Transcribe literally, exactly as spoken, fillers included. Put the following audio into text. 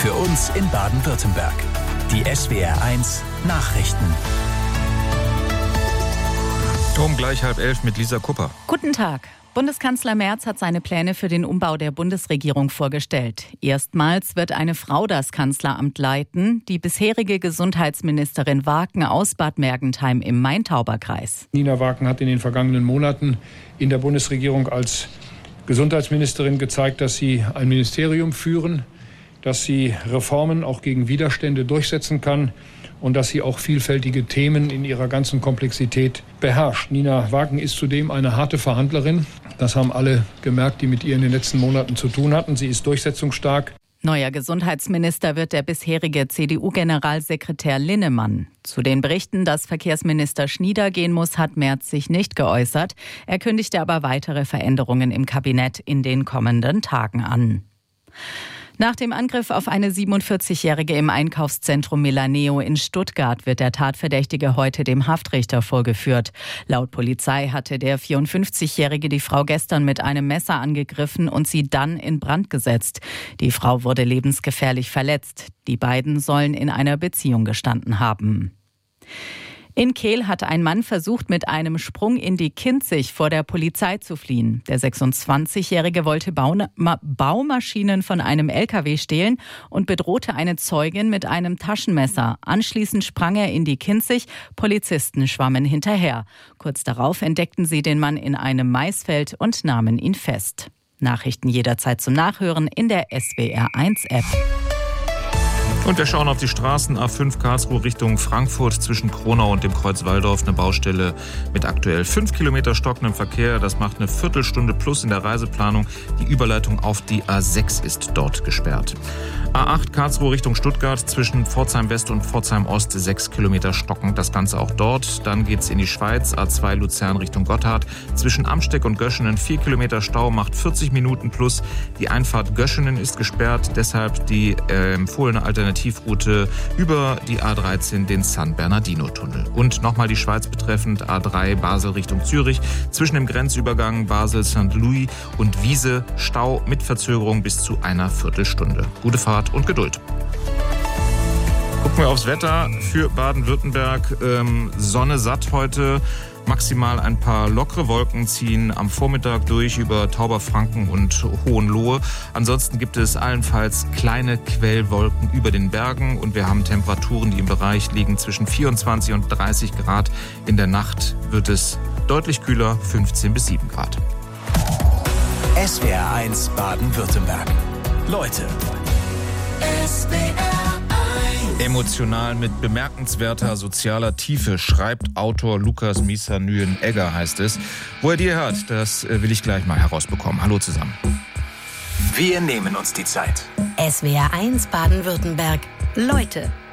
Für uns in Baden-Württemberg. Die S W R eins Nachrichten. Um gleich halb elf mit Lisa Kupper. Guten Tag. Bundeskanzler Merz hat seine Pläne für den Umbau der Bundesregierung vorgestellt. Erstmals wird eine Frau das Kanzleramt leiten, die bisherige Gesundheitsministerin Waken aus Bad Mergentheim im Main-Tauber-Kreis. Nina Waken hat in den vergangenen Monaten in der Bundesregierung als Gesundheitsministerin gezeigt, dass sie ein Ministerium führen, dass sie Reformen auch gegen Widerstände durchsetzen kann und dass sie auch vielfältige Themen in ihrer ganzen Komplexität beherrscht. Nina Waken ist zudem eine harte Verhandlerin. Das haben alle gemerkt, die mit ihr in den letzten Monaten zu tun hatten. Sie ist durchsetzungsstark. Neuer Gesundheitsminister wird der bisherige C D U-Generalsekretär Linnemann. Zu den Berichten, dass Verkehrsminister Schnieder gehen muss, hat Merz sich nicht geäußert. Er kündigte aber weitere Veränderungen im Kabinett in den kommenden Tagen an. Nach dem Angriff auf eine siebenundvierzigjährige im Einkaufszentrum Milaneo in Stuttgart wird der Tatverdächtige heute dem Haftrichter vorgeführt. Laut Polizei hatte der vierundfünfzigjährige die Frau gestern mit einem Messer angegriffen und sie dann in Brand gesetzt. Die Frau wurde lebensgefährlich verletzt. Die beiden sollen in einer Beziehung gestanden haben. In Kehl hat ein Mann versucht, mit einem Sprung in die Kinzig vor der Polizei zu fliehen. Der sechsundzwanzigjährige wollte Baumaschinen von einem L K W stehlen und bedrohte eine Zeugin mit einem Taschenmesser. Anschließend sprang er in die Kinzig. Polizisten schwammen hinterher. Kurz darauf entdeckten sie den Mann in einem Maisfeld und nahmen ihn fest. Nachrichten jederzeit zum Nachhören in der S W R eins App. Und wir schauen auf die Straßen. A fünf Karlsruhe Richtung Frankfurt zwischen Kronau und dem Kreuz Walldorf. Eine Baustelle mit aktuell fünf Kilometer stockendem Verkehr. Das macht eine Viertelstunde plus in der Reiseplanung. Die Überleitung auf die A sechs ist dort gesperrt. A acht Karlsruhe Richtung Stuttgart zwischen Pforzheim West und Pforzheim Ost. sechs Kilometer stockend. Das Ganze auch dort. Dann geht's in die Schweiz. A zwei Luzern Richtung Gotthard. Zwischen Amsteck und Göschenen vier Kilometer Stau. Macht vierzig Minuten plus. Die Einfahrt Göschenen ist gesperrt. Deshalb die äh, empfohlene Alternative Alternativroute über die A dreizehn, den San Bernardino-Tunnel. Und nochmal die Schweiz betreffend A drei Basel Richtung Zürich. Zwischen dem Grenzübergang Basel-Sankt Louis und Wiese Stau mit Verzögerung bis zu einer Viertelstunde. Gute Fahrt und Geduld. Gucken wir aufs Wetter für Baden-Württemberg. Ähm, Sonne satt heute. Maximal ein paar lockere Wolken ziehen am Vormittag durch über Tauberfranken und Hohenlohe. Ansonsten gibt es allenfalls kleine Quellwolken über den Bergen und wir haben Temperaturen, die im Bereich liegen zwischen vierundzwanzig und dreißig Grad. In der Nacht wird es deutlich kühler, fünfzehn bis sieben Grad. S W R eins Baden-Württemberg. Leute. S W R Emotional mit bemerkenswerter sozialer Tiefe, schreibt Autor Lukas Mieser-Nyen-Egger, heißt es. Wo er die hört, das will ich gleich mal herausbekommen. Hallo zusammen. Wir nehmen uns die Zeit. S W R eins Baden-Württemberg. Leute.